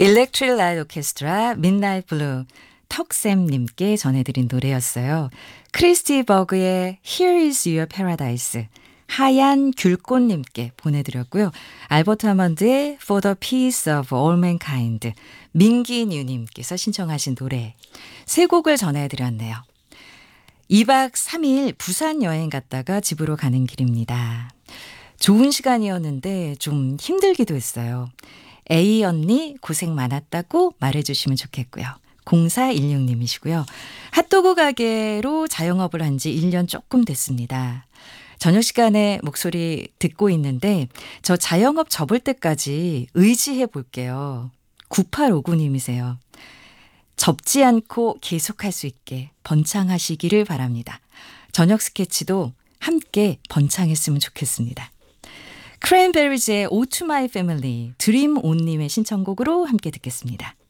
Electric Light Orchestra, Midnight Blue, 턱쌤님께 전해드린 노래였어요. 크리스티 버그의 Here is Your Paradise, 하얀 귤꽃님께 보내드렸고요. 알버트 하먼드의 For the Peace of All Mankind, 민기뉴님께서 신청하신 노래 세 곡을 전해드렸네요. 2박 3일 부산 여행 갔다가 집으로 가는 길입니다. 좋은 시간이었는데 좀 힘들기도 했어요. A 언니 고생 많았다고 말해주시면 좋겠고요. 0416님이시고요. 핫도그 가게로 자영업을 한 지 1년 조금 됐습니다. 저녁 시간에 목소리 듣고 있는데 저 자영업 접을 때까지 의지해 볼게요. 9859님이세요. 접지 않고 계속할 수 있게 번창하시기를 바랍니다. 저녁 스케치도 함께 번창했으면 좋겠습니다. 크랜베리즈의 O to My Family, 드림온님의 신청곡으로 함께 듣겠습니다.